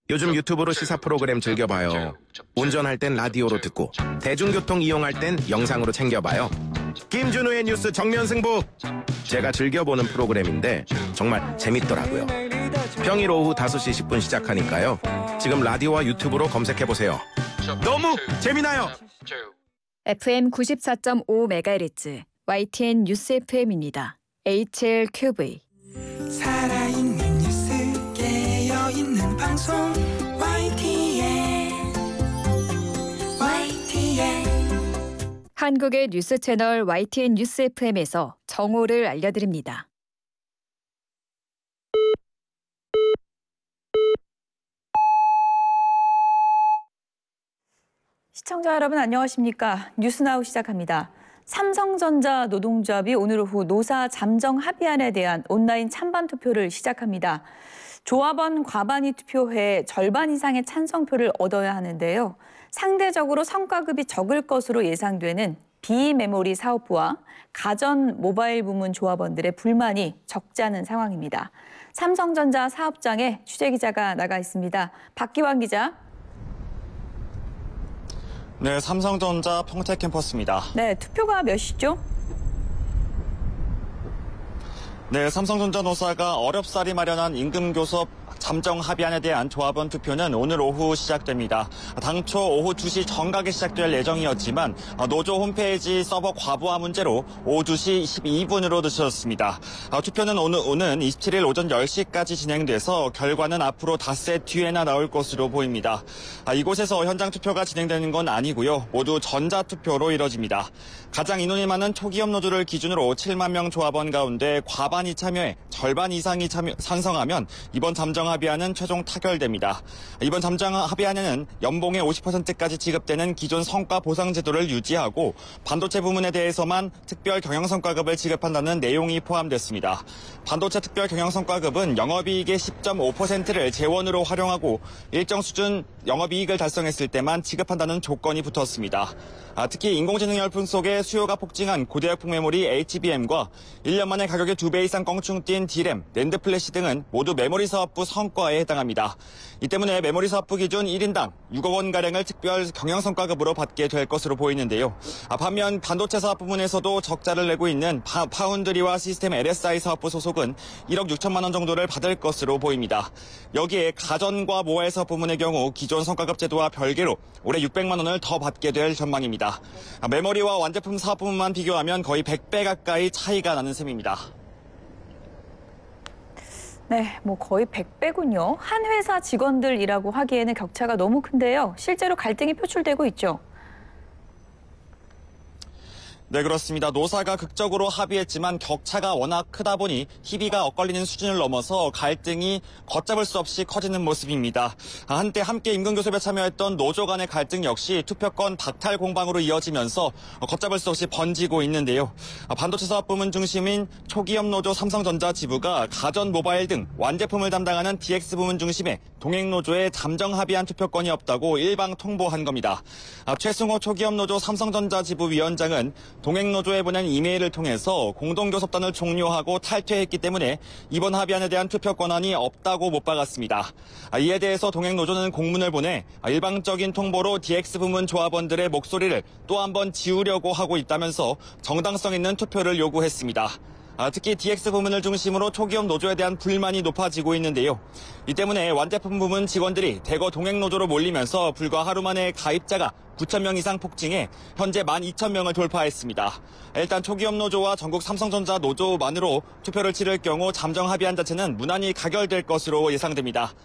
요즘 유튜브로 시사 프로그램 즐겨봐요. 운전할 땐 라디오로 듣고 대중교통 이용할 땐 영상으로 챙겨봐요. 김준우의 뉴스 정면 승부. 제가 즐겨보는 프로그램인데 정말 재밌더라고요. 평일 오후 5시 10분 시작하니까요. 지금 라디오와 유튜브로 검색해보세요. 너무 재미나요. FM 94.5MHz YTN 뉴스 FM입니다. HLQV. 살아있는 뉴스 깨어있는 방송 YTN 한국의 뉴스 채널 YTN 뉴스 FM에서 정오를 알려드립니다. 시청자 여러분 안녕하십니까? 뉴스나우 시작합니다. 삼성전자 노동조합이 오늘 오후 노사 잠정 합의안에 대한 온라인 찬반 투표를 시작합니다. 조합원 과반이 투표해 절반 이상의 찬성표를 얻어야 하는데요. 상대적으로 성과급이 적을 것으로 예상되는 비메모리 사업부와 가전 모바일 부문 조합원들의 불만이 적잖은 상황입니다. 삼성전자 사업장에 취재기자가 나가 있습니다. 박기환 기자. 네, 삼성전자 평택 캠퍼스입니다. 네, 투표가 몇 시죠? 네, 삼성전자 노사가 어렵사리 마련한 임금교섭 잠정 합의안에 대한 조합원 투표는 오늘 오후 시작됩니다. 당초 오후 2시 정각에 시작될 예정이었지만 노조 홈페이지 서버 과부하 문제로 오후 2시 12분으로 늦춰졌습니다. 투표는 오는 27일 오전 10시까지 진행돼서 결과는 앞으로 닷새 뒤에나 나올 것으로 보입니다. 이곳에서 현장 투표가 진행되는 건 아니고요. 모두 전자투표로 이뤄집니다. 가장 인원이 많은 초기업 노조를 기준으로 7만 명 조합원 가운데 과반이 참여해 절반 이상이 찬성하면 이번 잠정 합의안은 최종 타결됩니다. 이번 잠정 합의안에는 연봉의 50%까지 지급되는 기존 성과 보상 제도를 유지하고 반도체 부문에 대해서만 특별 경영성과급을 지급한다는 내용이 포함됐습니다. 반도체 특별 경영성과급은 영업이익의 10.5%를 재원으로 활용하고 일정 수준 영업이익을 달성했을 때만 지급한다는 조건이 붙었습니다. 특히 인공지능 열풍 속에 수요가 폭증한 고대역폭 메모리 HBM과 1년 만에 가격이 2배 이상 껑충 뛴 D램, 낸드 플래시 등은 모두 메모리 사업부 성과에 해당합니다. 이 때문에 메모리 사업부 기준 1인당 6억 원가량을 특별 경영성과급으로 받게 될 것으로 보이는데요. 반면 반도체 사업 부문에서도 적자를 내고 있는 파운드리와 시스템 LSI 사업부 소속은 1억 6천만 원 정도를 받을 것으로 보입니다. 여기에 가전과 모바일 사업 부문의 경우 기존 성과급 제도와 별개로 올해 600만 원을 더 받게 될 전망입니다. 메모리와 완제품 사업 부문만 비교하면 거의 100배 가까이 차이가 나는 셈입니다. 네, 거의 100배군요. 한 회사 직원들이라고 하기에는 격차가 너무 큰데요. 실제로 갈등이 표출되고 있죠. 네, 그렇습니다. 노사가 극적으로 합의했지만 격차가 워낙 크다 보니 희비가 엇갈리는 수준을 넘어서 갈등이 걷잡을 수 없이 커지는 모습입니다. 한때 함께 임금교섭에 참여했던 노조 간의 갈등 역시 투표권 박탈 공방으로 이어지면서 걷잡을 수 없이 번지고 있는데요. 반도체 사업 부문 중심인 초기업 노조 삼성전자 지부가 가전 모바일 등 완제품을 담당하는 DX 부문 중심의 동행노조에 잠정 합의한 투표권이 없다고 일방 통보한 겁니다. 최승호 초기업 노조 삼성전자 지부 위원장은 동행노조에 보낸 이메일을 통해서 공동교섭단을 종료하고 탈퇴했기 때문에 이번 합의안에 대한 투표 권한이 없다고 못 박았습니다. 이에 대해서 동행노조는 공문을 보내 일방적인 통보로 DX 부문 조합원들의 목소리를 또 한 번 지우려고 하고 있다면서 정당성 있는 투표를 요구했습니다. 특히 DX 부문을 중심으로 초기업 노조에 대한 불만이 높아지고 있는데요. 이 때문에 완제품 부문 직원들이 대거 동행노조로 몰리면서 불과 하루 만에 가입자가 9,000명 이상 폭증해 현재 12,000명을 돌파했습니다. 일단 초기업 노조와 전국 삼성전자 노조만으로 투표를 치를 경우 잠정 합의안 자체는 무난히 가결될 것으로 예상됩니다.